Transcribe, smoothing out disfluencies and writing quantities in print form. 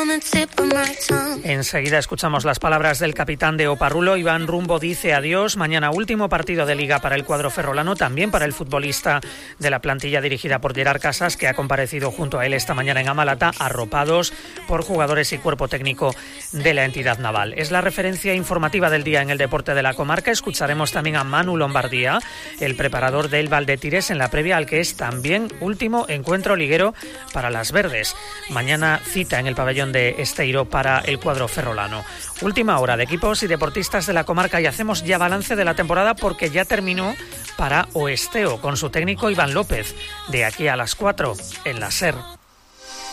Enseguida escuchamos las palabras del capitán de Oparrulo. Iván Rumbo dice adiós. Mañana último partido de Liga para el cuadro ferrolano, también para el futbolista de la plantilla dirigida por Gerard Casas, que ha comparecido junto a él esta mañana en Amalata, arropados por jugadores y cuerpo técnico de la entidad naval. Es la referencia informativa del día en el deporte de la comarca. Escucharemos también a Manu Lombardía, el preparador del Valdetires, en la previa al que es también último encuentro liguero para las verdes. Mañana cita en el pabellón de Esteiro para el cuadro ferrolano. Última hora de equipos y deportistas de la comarca y hacemos ya balance de la temporada porque ya terminó para Oesteo con su técnico Iván López. De aquí a las 4 en la SER.